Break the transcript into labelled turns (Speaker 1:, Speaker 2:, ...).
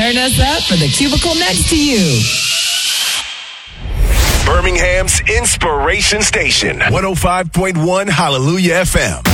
Speaker 1: Turn us up for the cubicle next to you.
Speaker 2: Birmingham's Inspiration Station, 105.1 Hallelujah FM.